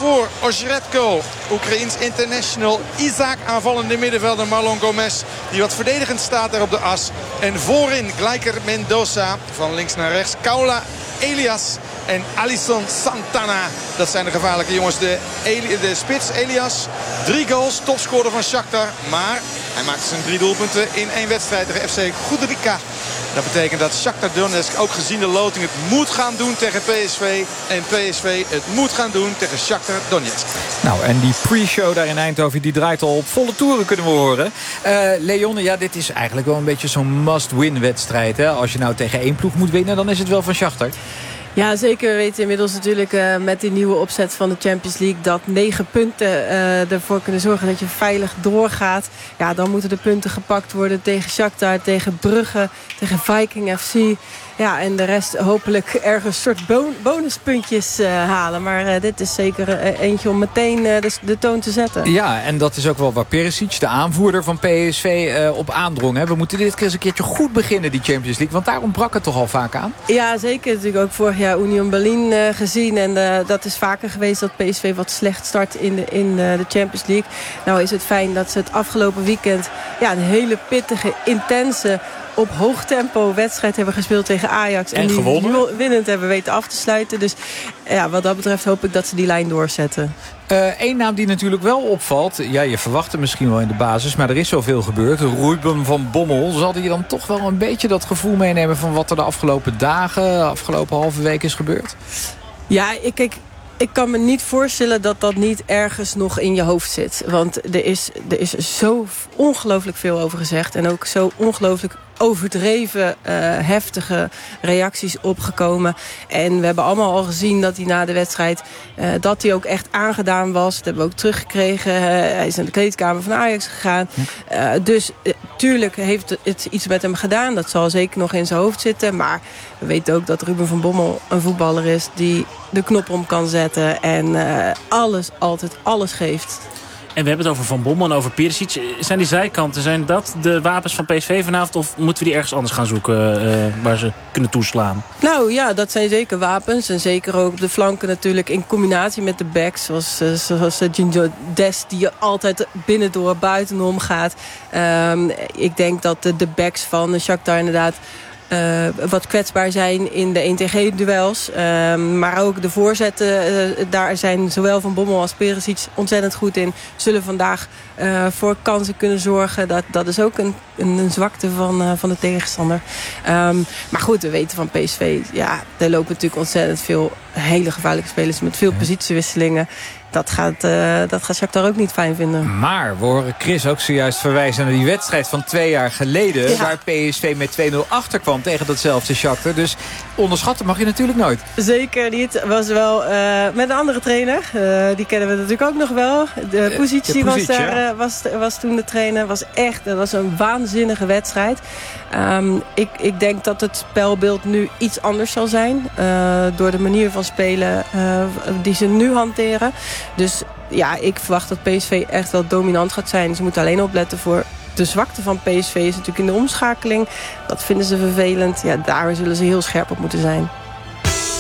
voor Osjeretko. Oekraïens international. Isaac aanvallende middenvelder Marlon Gomez. Die wat verdedigend staat daar op de as. En voorin Gleiker Mendoza. Van links naar rechts. Kaula Elias en Alisson Santana. Dat zijn de gevaarlijke jongens. De spits Elias. 3 goals. Topscorer van Shakhtar. Maar hij maakte zijn 3 doelpunten in 1 wedstrijd tegen FC Goudrika. Dat betekent dat Shakhtar Donetsk, ook gezien de loting, het moet gaan doen tegen PSV. En PSV het moet gaan doen tegen Shakhtar Donetsk. Nou, en die pre-show daar in Eindhoven, die draait al op volle toeren, kunnen we horen. Leone, ja, dit is eigenlijk wel een beetje zo'n must-win wedstrijd. Hè? Als je nou tegen 1 ploeg moet winnen, dan is het wel van Shakhtar. Ja, zeker. We weten inmiddels natuurlijk met die nieuwe opzet van de Champions League... dat 9 punten ervoor kunnen zorgen dat je veilig doorgaat. Ja, dan moeten de punten gepakt worden tegen Shakhtar, tegen Brugge, tegen Viking FC. Ja, en de rest hopelijk ergens soort bonuspuntjes halen. Maar dit is zeker eentje om meteen de toon te zetten. Ja, en dat is ook wel waar Perisic, de aanvoerder van PSV, op aandrong. Hè? We moeten dit keer eens een keertje goed beginnen, die Champions League. Want daar ontbrak het toch al vaak aan? Ja, zeker. Natuurlijk ook vorig jaar Union Berlin gezien. En dat is vaker geweest dat PSV wat slecht start in de Champions League. Nou is het fijn dat ze het afgelopen weekend een hele pittige, intense, op hoog tempo wedstrijd hebben gespeeld tegen Ajax. En die winnend hebben weten af te sluiten. Dus ja, wat dat betreft hoop ik dat ze die lijn doorzetten. Eén naam die natuurlijk wel opvalt. Ja, je verwacht het misschien wel in de basis, maar er is zoveel gebeurd. Ruben van Bommel. Zal hij dan toch wel een beetje dat gevoel meenemen van wat er de afgelopen dagen, afgelopen halve week is gebeurd? Ja, ik kan me niet voorstellen dat dat niet ergens nog in je hoofd zit. Want er is zo ongelooflijk veel over gezegd. En ook zo ongelooflijk overdreven, heftige reacties opgekomen. En we hebben allemaal al gezien dat hij na de wedstrijd dat hij ook echt aangedaan was. Dat hebben we ook teruggekregen. Hij is naar de kleedkamer van Ajax gegaan. Dus tuurlijk heeft het iets met hem gedaan. Dat zal zeker nog in zijn hoofd zitten. Maar we weten ook dat Ruben van Bommel een voetballer is die de knop om kan zetten. En altijd alles geeft. En we hebben het over Van Bommel en over Perisic. Zijn die zijkanten, zijn dat de wapens van PSV vanavond? Of moeten we die ergens anders gaan zoeken waar ze kunnen toeslaan? Nou ja, dat zijn zeker wapens. En zeker ook op de flanken natuurlijk in combinatie met de backs. Zoals Gino Dest, die altijd binnendoor buitenom gaat. Ik denk dat de backs van Shakhtar inderdaad wat kwetsbaar zijn in de 1-tegen-1 duels. Maar ook de voorzetten, daar zijn zowel Van Bommel als Perisic ontzettend goed in. Zullen vandaag voor kansen kunnen zorgen. Dat is ook een zwakte van de tegenstander. Maar goed, we weten van PSV, ja, er lopen natuurlijk ontzettend veel hele gevaarlijke spelers met veel positiewisselingen. Dat gaat Shakhtar ook niet fijn vinden. Maar we horen Chris ook zojuist verwijzen naar die wedstrijd van 2 jaar geleden. Ja. Waar PSV met 2-0 achterkwam tegen datzelfde Shakhtar. Dus onderschatten mag je natuurlijk nooit. Zeker niet. Was wel met een andere trainer. Die kennen we natuurlijk ook nog wel. De Pusic was toen de trainer. Dat was een waanzinnige wedstrijd. Ik denk dat het spelbeeld nu iets anders zal zijn. Door de manier van spelen die ze nu hanteren. Dus ja, ik verwacht dat PSV echt wel dominant gaat zijn. Ze moeten alleen opletten voor de zwakte van PSV is natuurlijk in de omschakeling. Dat vinden ze vervelend. Ja, daar zullen ze heel scherp op moeten zijn.